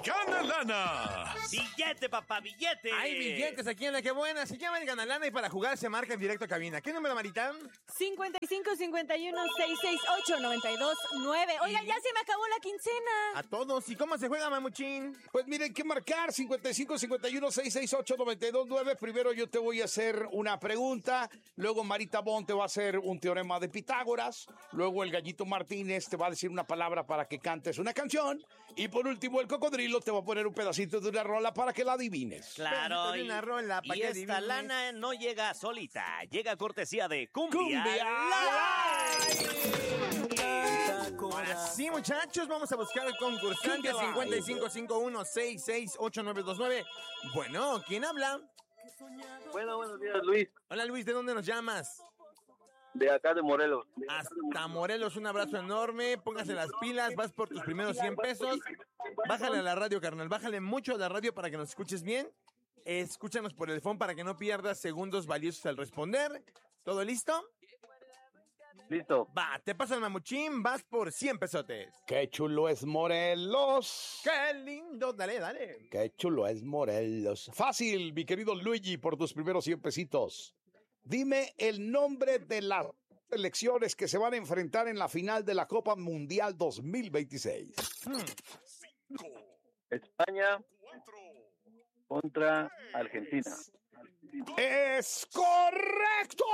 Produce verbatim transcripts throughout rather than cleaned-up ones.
Gana Lana. Billete, papá, billete. Hay billetes aquí en La Que Buena. Se llama el Gana Lana y para jugar se marca en directo a cabina. ¿Qué número, Marita? cincuenta y cinco, cincuenta y uno, seiscientos sesenta y ocho, noventa y dos, nueve. Oigan, ya se me acabó la quincena. A todos. ¿Y cómo se juega, Mamuchín? Pues miren, ¿qué marcar? cincuenta y cinco, cincuenta y uno, seiscientos sesenta y ocho, noventa y dos, nueve. Primero yo te voy a hacer una pregunta. Luego Marita Bon te va a hacer un teorema de Pitágoras. Luego el Gallito Martínez te va a decir una palabra para que cantes una canción. Y por último el Cocodrilo te va a poner un pedacito de una rola para que la adivines. Claro, de una y, rola para y que esta adivines. lana no llega solita, llega cortesía de Cumbia, ¡Cumbia Ahora sí, muchachos, vamos a buscar al concursante cincuenta y cinco, cincuenta y uno, sesenta y seis, ocho nueve dos nueve. Bueno, ¿quién habla? Bueno, buenos días, Luis. Hola, Luis, ¿de dónde nos llamas? De acá de Morelos. Hasta Morelos, un abrazo enorme. Póngase las pilas, vas por tus primeros cien pesos. Bájale a la radio, carnal. Bájale mucho a la radio para que nos escuches bien. Escúchanos por el phone para que no pierdas segundos valiosos al responder. ¿Todo listo? Listo. Va, te paso el mamuchín, vas por cien pesotes. ¡Qué chulo es Morelos! ¡Qué lindo! Dale, dale. ¡Qué chulo es Morelos! Fácil, mi querido Luigi, por tus primeros cien pesitos. Dime el nombre de las selecciones que se van a enfrentar en la final de la Copa Mundial dos mil veintiséis. Hmm. España contra Argentina. ¡Es correcto!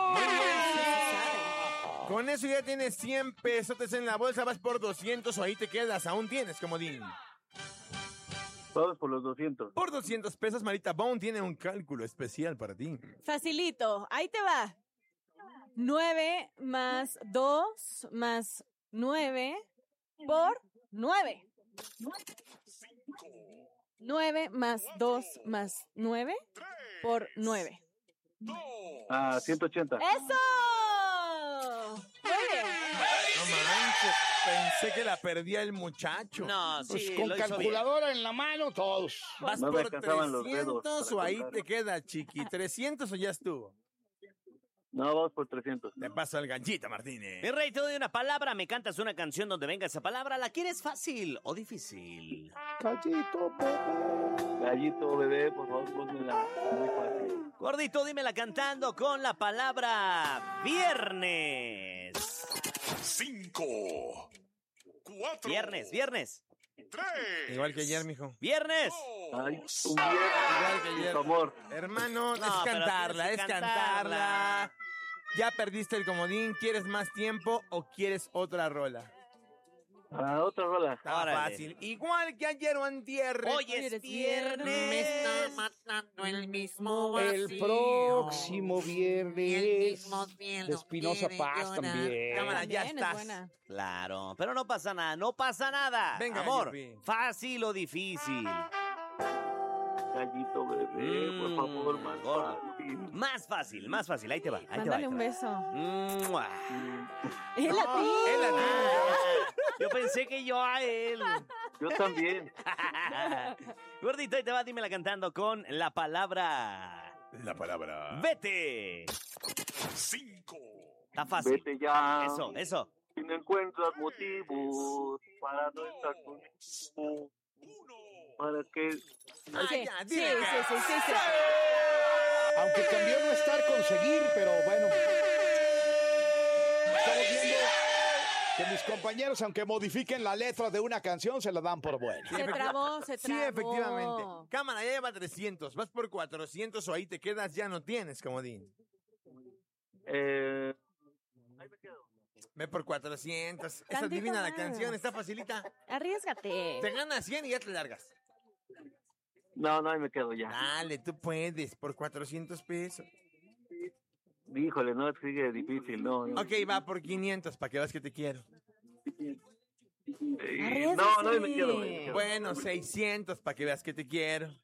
Con eso ya tienes cien pesotes en la bolsa, vas por doscientos o ahí te quedas, aún tienes, comodín. Todos por los doscientos. Por doscientos pesos, Marita Bone tiene un cálculo especial para ti. Facilito, ahí te va. nueve más dos más nueve por nueve. nueve más dos más nueve por nueve. Ah, ciento ochenta. ¡Eso! Muy bien. No manches, pensé que la perdía el muchacho. No, Pues sí, con lo hizo bien. calculadora en la mano, todos. ¿Vas No me por alcanzaban los dedos trescientos para o ahí contar. te queda, chiqui? ¿trescientos o ya estuvo? No, vamos por trescientos. Te paso al ganchito, Martínez. Mi rey, te doy una palabra, me cantas una canción donde venga esa palabra. ¿La quieres fácil o difícil? Gallito, bebé. Gallito, bebé, por favor, pónmela muy fácil. Gordito, dímela cantando con la palabra viernes. Cinco. Cuatro. Viernes, viernes, Tres. Igual que ayer, mijo. viernes. Ay, Dos. un viernes, Igual que ayer. por amor. Hermano, No, es pero cantarla, tienes es que cantarla. cantarla. Ya perdiste el comodín, ¿quieres más tiempo o quieres otra rola? Ah, otra rola. Está Órale. fácil. Igual que ayer o antier. Hoy es Eres viernes. viernes. Me está matando el mismo vacío. El próximo Y el viernes mismo cielo de Espinosa quiere Paz llorar. también. Cámara, ya También es estás. buena. Claro, pero no pasa nada, no pasa nada. Venga, amor, Yupi. fácil o difícil. Gallito, bebé, Mm, por favor, más gordo. fácil. Más fácil, más fácil, ahí te va. Ahí te va, Mándale ahí un te va. beso. Mua. Él a ti. Él a ti. Ah, yo pensé que yo a él. Yo también. Gordito, ahí te va, dímela cantando con la palabra La palabra. vete. Cinco. Está fácil. Vete ya. Eso, eso. Si no encuentras motivos para no estar conmigo, Uno. para que... Sí, Ay, sí, ya, sí, dile que- sí, sí, sí. Aunque cambió no estar conseguir, pero bueno. Estamos viendo que mis compañeros, aunque modifiquen la letra de una canción, se la dan por buena. Se trabó, se Sí, trabó. efectivamente. Cámara, ya lleva trescientos. Vas por cuatrocientos o ahí te quedas, ya no tienes, comodín. Eh, ahí me quedo. Ve por cuatrocientos. Esa Tantito adivina la más. canción, está facilita. Arriesgate. Te ganas cien y ya te largas. No, no, ahí me quedo ya. Dale, tú puedes, por cuatrocientos pesos. Híjole, no, sigue difícil, no. no. Ok, va por quinientos, para que veas que te quiero. Eh, no, no, ahí me quedo. ahí me quedo. Bueno, seiscientos, para que veas que te quiero.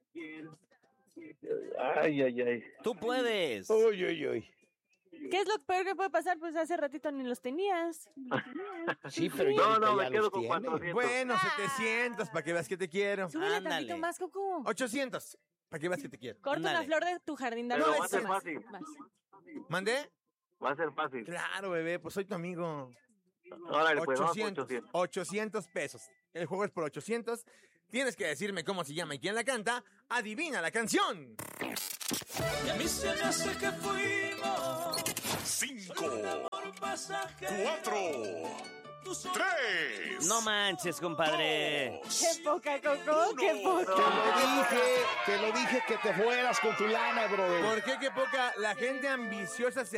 Ay, ay, ay. Tú puedes. Uy, uy, uy. ¿Qué es lo peor que puede pasar? Pues hace ratito ni los tenías. Sí, pero ya No, ahorita no, ya me quedo los con tiene. cuatrocientos. Bueno, setecientos, para que veas que te quiero. Súbele Ándale. tantito más, Coco. ochocientos, para que veas que te quiero. Corta Ándale. una flor de tu jardín. Dale Pero un va a beso ser más, fácil. más. ¿Mandé? Va a ser fácil. Claro, bebé, pues soy tu amigo. Órale, pues vamos por ochocientos, ochocientos. ochocientos pesos. El juego es por ochocientos. Tienes que decirme cómo se llama y quién la canta. Adivina la canción. Y a mí se me hace que fuimos Cinco, pasajeros. cuatro, tres. No manches, compadre. Qué poca, Coco, qué Te poca. lo dije, te lo dije que te fueras con tu lana, brother. ¿Por qué qué poca? La gente ambiciosa se